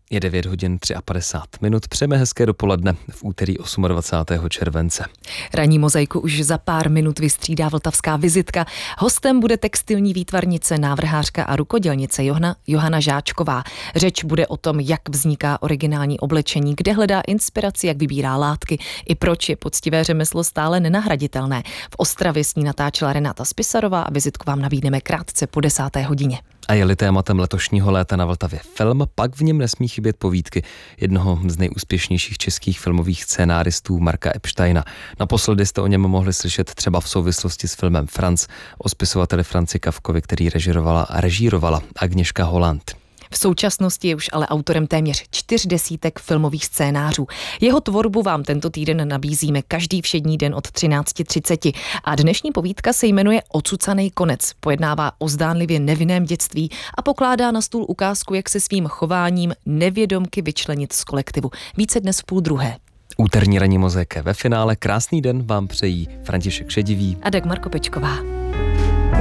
Je 9 hodin 53 minut, přejeme hezké dopoledne v úterý 28. července. Ranní mozaiku už za pár minut vystřídá vltavská vizitka. Hostem bude textilní výtvarnice, návrhářka a rukodělnice Johana Žáčková. Řeč bude o tom, jak vzniká originální oblečení, kde hledá inspiraci, jak vybírá látky i proč je poctivé řemeslo stále nenahraditelné. V Ostravě s ní natáčela Renáta Spisarová a vizitku vám nabídneme krátce po 10. hodině. A je-li tématem letošního léta na Vltavě film, pak v něm nesmí chybět povídky jednoho z nejúspěšnějších českých filmových scénáristů Marka Epsteina. Naposledy jste o něm mohli slyšet třeba v souvislosti s filmem Franz o spisovateli Franzi Kafkovi, který režírovala Agněška Holland. V současnosti je už ale autorem téměř 40 filmových scénářů. Jeho tvorbu vám tento týden nabízíme každý všední den od 13:30 a dnešní povídka se jmenuje Ocucanej konec. Pojednává o zdánlivě nevinném dětství a pokládá na stůl ukázku, jak se svým chováním nevědomky vyčlenit z kolektivu. Více dnes v 12:30. Úterní ranní mozaika ve finále. Krásný den vám přejí František Šedivý a Dagmar Kopečková.